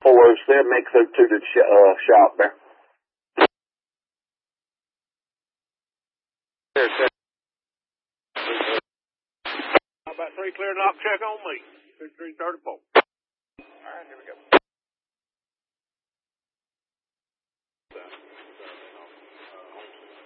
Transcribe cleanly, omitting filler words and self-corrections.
407, make through to the shop there. How about 3 clear knock check on me? 2334. All right, here we go.